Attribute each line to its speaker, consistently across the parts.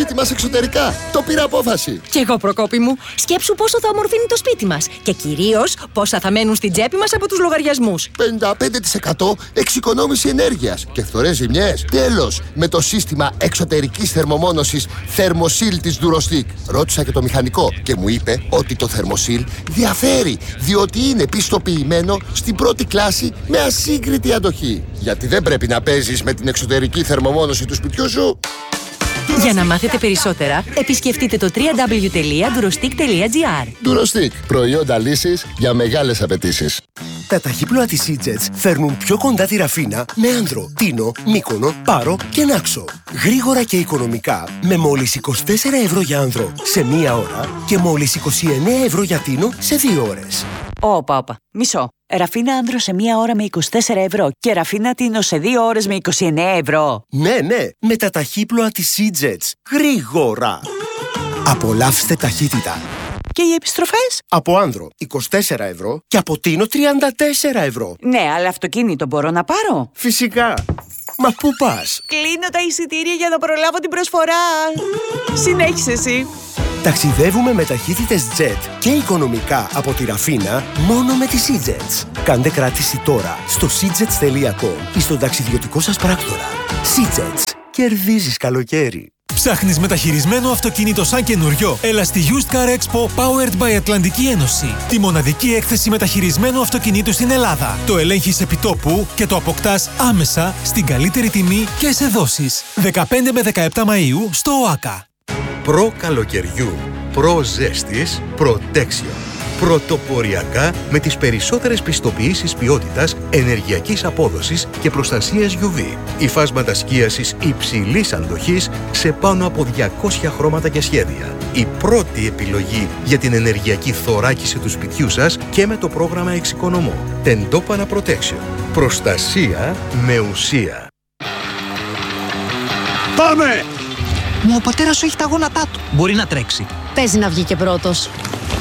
Speaker 1: σπίτι μας εξωτερικά. Το πήρα απόφαση.
Speaker 2: Κι εγώ, Προκόπη μου. Σκέψου πόσο θα ομορφύνει το σπίτι μας. Και κυρίως πόσα θα μένουν στην τσέπη μας από τους λογαριασμούς.
Speaker 1: 55% εξοικονόμηση ενέργειας και φθορές ζημιές. Τέλος, με το σύστημα εξωτερικής θερμομόνωσης Thermosil της Durostic. Ρώτησα και το μηχανικό και μου είπε ότι το Thermosil διαφέρει, διότι είναι πιστοποιημένο στην πρώτη κλάση με ασύγκριτη αντοχή. Γιατί δεν πρέπει να παίζεις με την εξωτερική θερμομόνωση του σπιτιού σου.
Speaker 2: Για να μάθετε περισσότερα, επισκεφτείτε το www.durostic.gr.
Speaker 1: Durostic. Προϊόντα λύσης για μεγάλες απαιτήσεις.
Speaker 3: Τα ταχύπλοα της Seajets φέρνουν πιο κοντά τη Ραφίνα με Άνδρο, Τίνο, Μύκονο, Πάρο και Νάξο. Γρήγορα και οικονομικά με μόλις 24 ευρώ για Άνδρο σε 1 ώρα και μόλις 29 ευρώ για Τίνο σε 2 ώρες.
Speaker 4: Όπα. Μισό. Ραφίνα Άνδρο σε 1 ώρα με 24 ευρώ και Ραφίνα Τίνο σε 2 ώρες με 29 ευρώ.
Speaker 3: Ναι, με τα ταχύπλοα της Seajets. Γρήγορα. Απολαύστε ταχύτητα.
Speaker 4: Και οι επιστροφές?
Speaker 3: Από Άνδρο 24 ευρώ και από Τίνο 34 ευρώ.
Speaker 4: Ναι, αλλά αυτοκίνητο μπορώ να πάρω?
Speaker 3: Φυσικά. Μα πού πας?
Speaker 4: Κλείνω τα εισιτήρια για να προλάβω την προσφορά. Συνέχισε εσύ.
Speaker 3: Ταξιδεύουμε με ταχύτητες jet και οικονομικά από τη Ραφίνα μόνο με τη Seajets. Κάντε κράτηση τώρα στο seajets.com ή στον ταξιδιωτικό σας πράκτορα. Seajets. Κερδίζεις καλοκαίρι.
Speaker 5: Ψάχνεις μεταχειρισμένο αυτοκίνητο σαν καινούριο? Έλα στη Used Car Expo Powered by Ατλαντική Ένωση. Τη μοναδική έκθεση μεταχειρισμένου αυτοκινήτου στην Ελλάδα. Το ελέγχεις επί τόπου και το αποκτάς άμεσα στην καλύτερη τιμή και σε δόσεις. 15 με 17 Μαΐου στο ΟΑΚΑ.
Speaker 6: Προ καλοκαιριού, προ ζέστης, Protection. Πρωτοποριακά με τις περισσότερες πιστοποιήσεις ποιότητας, ενεργειακής απόδοσης και προστασίας UV. Υφάσματα σκίασης υψηλής αντοχής σε πάνω από 200 χρώματα και σχέδια. Η πρώτη επιλογή για την ενεργειακή θωράκιση του σπιτιού σας και με το πρόγραμμα Εξοικονομώ. Τεντόπανα Protection. Προστασία με ουσία.
Speaker 7: Πάμε! Μα ο πατέρας σου έχει τα γόνατά του. Μπορεί να τρέξει.
Speaker 2: Παίζει να βγει και πρώτος.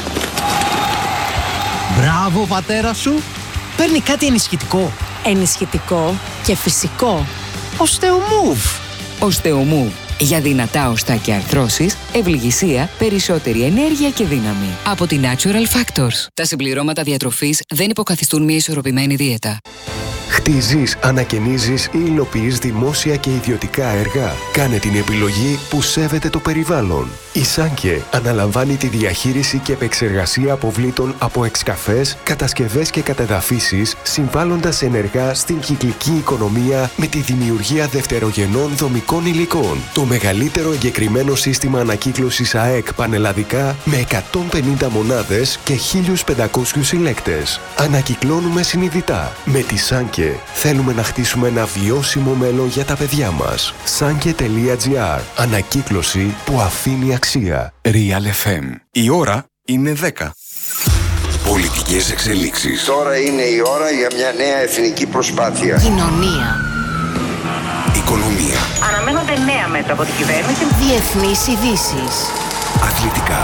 Speaker 7: Μπράβο, πατέρα σου. Παίρνει κάτι ενισχυτικό.
Speaker 2: Ενισχυτικό και φυσικό.
Speaker 7: Osteomove.
Speaker 8: Osteomove. Για δυνατά οστά και αρθρώσεις, ευληγησία, περισσότερη ενέργεια και δύναμη. Από τη Natural Factors. Τα συμπληρώματα διατροφής δεν υποκαθιστούν μια ισορροπημένη δίαιτα.
Speaker 9: Χτίζεις, ανακαινίζεις ή υλοποιείς δημόσια και ιδιωτικά έργα. Κάνε την επιλογή που σέβεται το περιβάλλον. Η Σάνκε αναλαμβάνει τη διαχείριση και επεξεργασία αποβλήτων από εξκαφές, κατασκευές και κατεδαφίσεις, συμβάλλοντας ενεργά στην κυκλική οικονομία με τη δημιουργία δευτερογενών δομικών υλικών. Το μεγαλύτερο εγκεκριμένο σύστημα ανακύκλωσης ΑΕΚ πανελλαδικά με 150 μονάδες και 1.500 συλλέκτες. Ανακυκλώνουμε συνειδητά. Με τη Σάνκε θέλουμε να χτίσουμε ένα βιώσιμο μέλλον για τα παιδιά μας. Sanke.gr. Ανακύκλωση που αφήνει αξία.
Speaker 10: Real FM. Η ώρα είναι 10. Πολιτικές εξελίξεις.
Speaker 11: Τώρα είναι η ώρα για μια νέα εθνική προσπάθεια.
Speaker 2: Κοινωνία.
Speaker 10: Οικονομία.
Speaker 12: Αναμένονται νέα μέτρα από την κυβέρνηση.
Speaker 2: Διεθνείς ειδήσεις.
Speaker 10: Αθλητικά.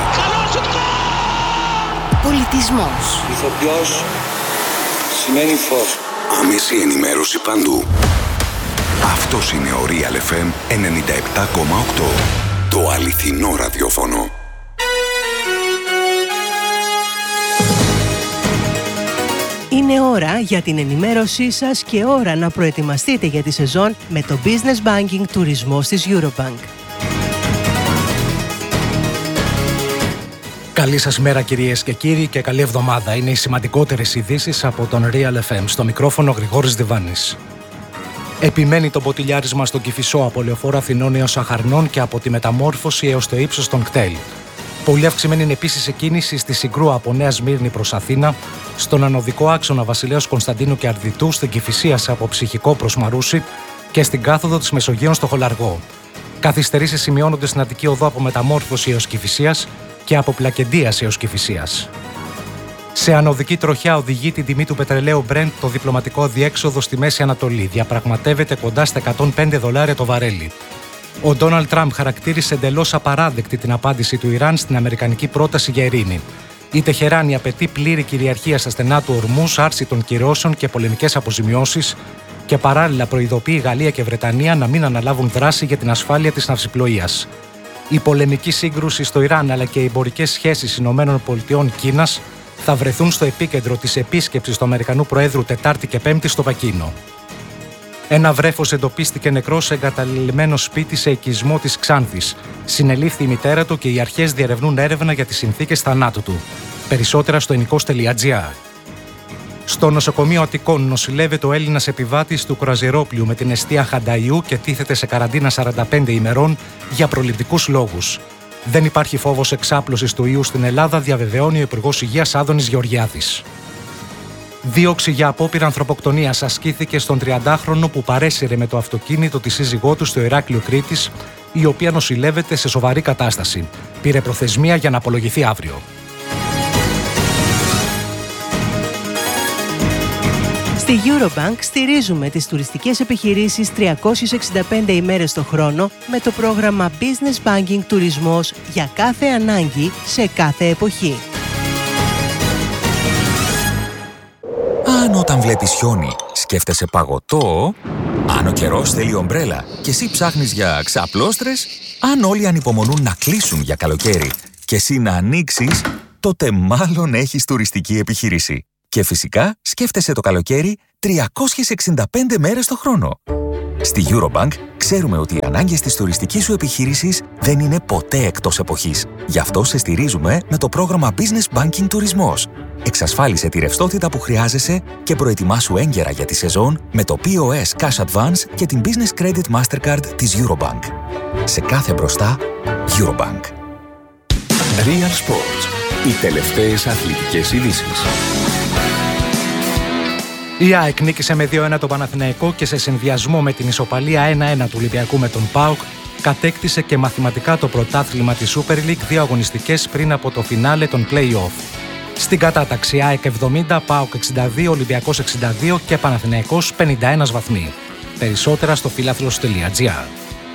Speaker 2: Πολιτισμός.
Speaker 11: Ηθοποιός σημαίνει φως.
Speaker 10: Άμεση ενημέρωση παντού. Αυτός είναι ο Real FM 97,8. Το αληθινό ραδιόφωνο.
Speaker 13: Είναι ώρα για την ενημέρωσή σας και ώρα να προετοιμαστείτε για τη σεζόν με το Business Banking Τουρισμός της Eurobank.
Speaker 14: Καλή σας μέρα κυρίες και κύριοι και καλή εβδομάδα. Είναι οι σημαντικότερες ειδήσεις από τον Real FM. Στο μικρόφωνο Γρηγόρης Διβάνης. Επιμένει το ποτηλιάρισμα στον Κηφισό από Λεωφόρο Αθηνών έως Αχαρνών και από τη Μεταμόρφωση έως το ύψος των κτέλ. Πολύ αυξημένη είναι επίσης η κίνηση στη Συγκρού από Νέα Σμύρνη προς Αθήνα, στον ανωδικό άξονα Βασιλέως Κωνσταντίνου και Αρδιτού, στην Κηφισίας από Ψυχικό προς Μαρούσι και στην κάθοδο της Μεσογείων στο Χολαργό. Καθυστερήσεις σημειώνονται στην Αττική Οδό από Μεταμόρφωση έως Κηφισίας και από Πλακεντίας έως Κηφισίας. Σε ανωδική τροχιά οδηγεί την τιμή του πετρελαίου Brent το διπλωματικό διέξοδο στη Μέση Ανατολή. Διαπραγματεύεται κοντά στα $105 το βαρέλι. Ο Ντόναλντ Τραμπ χαρακτήρισε εντελώς απαράδεκτη την απάντηση του Ιράν στην αμερικανική πρόταση για ειρήνη. Η Τεχεράνη απαιτεί πλήρη κυριαρχία στα στενά του ορμούς, άρση των κυρώσεων και πολεμικές αποζημιώσεις και παράλληλα προειδοποιεί Γαλλία και Βρετανία να μην αναλάβουν δράση για την ασφάλεια της ναυσιπλοείας. Η πολεμική σύγκρουση στο Ιράν αλλά και οι εμπορικές σχέσεις ΗΠΑ-Κίνας θα βρεθούν στο επίκεντρο της επίσκεψης του Αμερικανού Προέδρου Τετάρτη και Πέμπτη στο Πεκίνο. Ένα βρέφος εντοπίστηκε νεκρό σε εγκαταλειμμένο σπίτι σε οικισμό της Ξάνθης. Συνελήφθη η μητέρα του και οι αρχές διερευνούν έρευνα για τις συνθήκες θανάτου του. Περισσότερα στο ενικός.gr. Στο νοσοκομείο Αττικών νοσηλεύεται ο Έλληνας επιβάτης του κρουαζιερόπλοιου με την εστία Χανταϊού και τίθεται σε καραντίνα 45 ημερών για προληπτικούς λόγους. Δεν υπάρχει φόβος εξάπλωσης του ιού στην Ελλάδα, διαβεβαιώνει ο Υπουργός Υγείας Άδωνης Γεωργιάδης. Δίωξη για απόπειρα ανθρωποκτονίας ασκήθηκε στον 30χρονο που παρέσυρε με το αυτοκίνητο τη σύζυγό του στο Ηράκλειο Κρήτης, η οποία νοσηλεύεται σε σοβαρή κατάσταση. Πήρε προθεσμία για να απολογηθεί αύριο.
Speaker 13: Στη Eurobank στηρίζουμε τις τουριστικές επιχειρήσεις 365 ημέρες το χρόνο με το πρόγραμμα Business Banking Τουρισμός για κάθε ανάγκη σε κάθε εποχή.
Speaker 15: Αν όταν βλέπεις χιόνι σκέφτεσαι παγωτό, αν ο καιρός θέλει ομπρέλα και εσύ ψάχνεις για ξαπλώστρες, αν όλοι ανυπομονούν να κλείσουν για καλοκαίρι και εσύ να ανοίξεις, τότε μάλλον έχεις τουριστική επιχείρηση. Και φυσικά σκέφτεσαι το καλοκαίρι 365 μέρες το χρόνο. Στη Eurobank ξέρουμε ότι οι ανάγκες της τουριστικής σου επιχείρησης δεν είναι ποτέ εκτός εποχής. Γι' αυτό σε στηρίζουμε με το πρόγραμμα Business Banking Τουρισμός. Εξασφάλισε τη ρευστότητα που χρειάζεσαι και προετοιμάσου έγκαιρα για τη σεζόν με το POS Cash Advance και την Business Credit Mastercard της Eurobank. Σε κάθε μπροστά, Eurobank.
Speaker 9: Real Sports. Οι τελευταίες αθλητικές ειδήσεις.
Speaker 14: Η ΑΕΚ νίκησε με 2-1 τον Παναθηναϊκό και σε συνδυασμό με την ισοπαλία 1-1 του Ολυμπιακού με τον ΠΑΟΚ κατέκτησε και μαθηματικά το πρωτάθλημα της Super League 2 αγωνιστικές πριν από το φινάλε των play-off. Στην κατάταξη ΑΕΚ 70, ΠΑΟΚ 62, Ολυμπιακός 62 και Παναθηναϊκός 51 βαθμοί. Περισσότερα στο φιλάθλος.gr.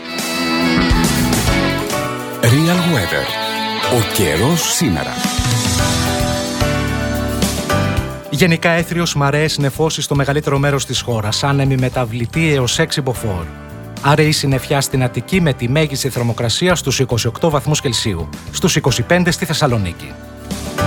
Speaker 10: Real Weather. Ο καιρός σήμερα.
Speaker 14: Γενικά έθριος, μαρέες, νεφώσεις στο μεγαλύτερο μέρος της χώρας, άνεμη μεταβλητή έως 6 μποφόρ. Αραιή συννεφιά στην Αττική με τη μέγιστη θερμοκρασία στους 28 βαθμούς Κελσίου, στους 25 στη Θεσσαλονίκη.